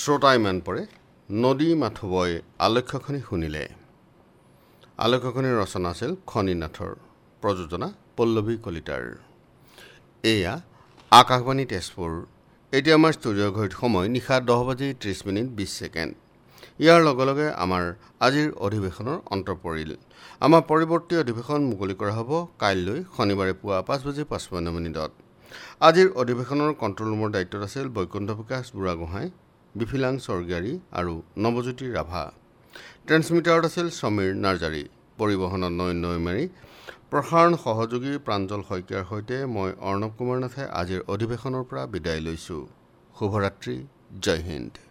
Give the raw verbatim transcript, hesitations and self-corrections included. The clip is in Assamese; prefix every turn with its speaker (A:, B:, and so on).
A: শ্ৰোতা ইমান পৰে নদী মাথোবই আলক্ষ্যখনি শুনিলে। আলক্ষ্যখনিৰ ৰচনা আছিল খনিনাথৰ, প্ৰযোজনা পল্লৱী কলিতাৰ। এয়া আকাশবাণী তেজপুৰ। এতিয়া আমাৰ ষ্টুডিঅ' ঘড়ীত সময় নিশা দহ বাজি ত্ৰিছ মিনিট বিছ ছেকেণ্ড। ইয়াৰ লগে লগে আমাৰ আজিৰ অধিৱেশনৰ অন্ত পৰিল। আমাৰ পৰৱৰ্তী অধিৱেশন মুকলি কৰা হ'ব কাইলৈ শনিবাৰে পুৱা পাঁচ বাজি পঁচপন্ন মিনিটত। আজিৰ অধিৱেশনৰ কণ্ট্ৰল ৰুমৰ দায়িত্বত আছিল বৈকুণ্ঠ বিকাশ বুঢ়াগোহাঁই, বিফিলাং স্বৰ্গীয়াৰী আৰু নৱজ্যোতি ৰাভা। ট্ৰেন্সমিটাৰত আছিল সমীৰ নাৰ্জাৰী, পৰিবহণত নয়ন নৈমাৰী, প্ৰসাৰণ সহযোগী প্ৰাঞ্জল শইকীয়াৰ সৈতে মই অৰ্ণৱ কুমাৰ নাথে আজিৰ অধিৱেশনৰ পৰা বিদায় লৈছোঁ। শুভৰাত্ৰি, জয় হিন্দ।